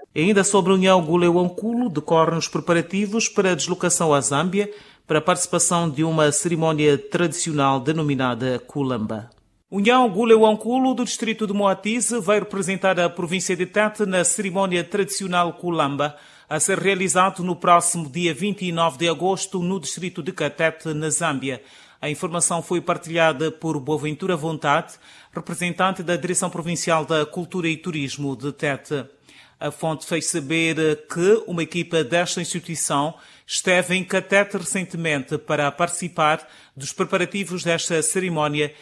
Ainda sobre a União Guleuanculo, decorrem os preparativos para a deslocação à Zâmbia para a participação de uma cerimónia tradicional denominada Kulamba. União Guleuanculo do distrito de Moatize vai representar a província de Tete na cerimónia tradicional Kulamba, a ser realizado no próximo dia 29 de agosto no distrito de Katete, na Zâmbia. A informação foi partilhada por Boaventura Vontade, representante da Direção Provincial da Cultura e Turismo de Tete. A fonte fez saber que uma equipa desta instituição esteve em Katete recentemente para participar dos preparativos desta cerimónia